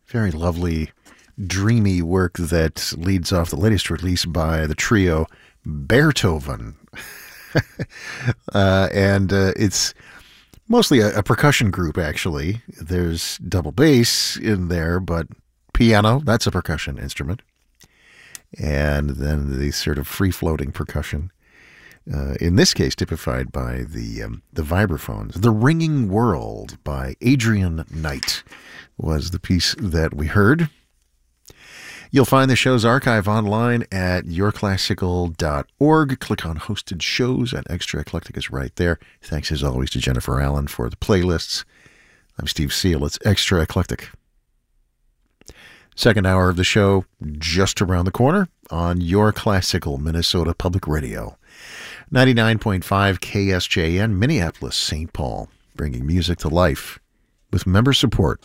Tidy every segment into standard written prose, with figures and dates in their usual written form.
Very lovely, dreamy work that leads off the latest release by the trio Beethoven. And it's mostly a percussion group, actually. There's double bass in there, but piano, that's a percussion instrument. And then the sort of free-floating percussion. In this case, typified by the vibraphones. The Ringing World by Adrian Knight was the piece that we heard. You'll find the show's archive online at yourclassical.org. Click on Hosted Shows, and Extra Eclectic is right there. Thanks, as always, to Jennifer Allen for the playlists. I'm Steve Seal. It's Extra Eclectic. Second hour of the show just around the corner on Your Classical Minnesota Public Radio. 99.5 KSJN, Minneapolis, St. Paul, bringing music to life with member support.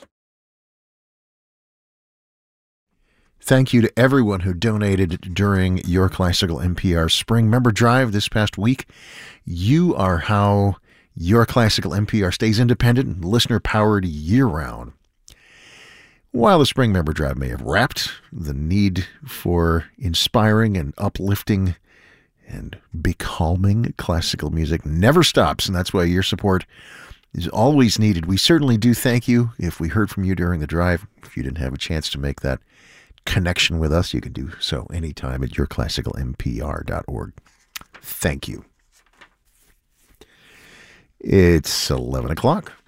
Thank you to everyone who donated during Your Classical NPR Spring Member Drive this past week. You are how Your Classical NPR stays independent and listener-powered year-round. While the Spring Member Drive may have wrapped, the need for inspiring and uplifting and becalming classical music never stops, and that's why your support is always needed. We certainly do thank you if we heard from you during the drive. If you didn't have a chance to make that connection with us, you can do so anytime at yourclassicalmpr.org. Thank you. It's 11 o'clock.